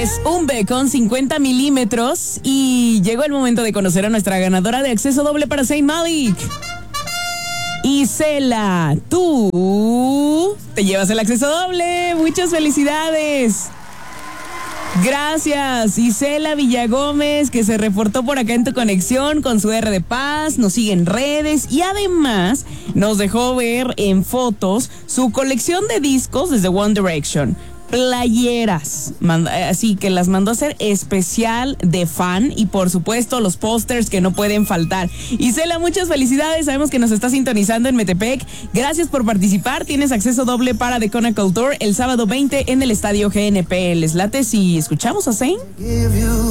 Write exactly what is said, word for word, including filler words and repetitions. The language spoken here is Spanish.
Es un B con cincuenta milímetros y llegó el momento de conocer a nuestra ganadora de acceso doble para Saint Malik. Isela, tú te llevas el acceso doble. Muchas felicidades. Gracias, Isela Villagómez, que se reportó por acá en tu conexión con su R de Paz, nos sigue en redes y además nos dejó ver en fotos su colección de discos desde One Direction. Playeras, así que las mandó a hacer especial de fan y por supuesto los pósters que no pueden faltar. Isela, muchas felicidades, sabemos que nos está sintonizando en Metepec, gracias por participar, tienes acceso doble para The Chronicle Tour el sábado veinte en el estadio G N P. ¿Les late si escuchamos a Zayn?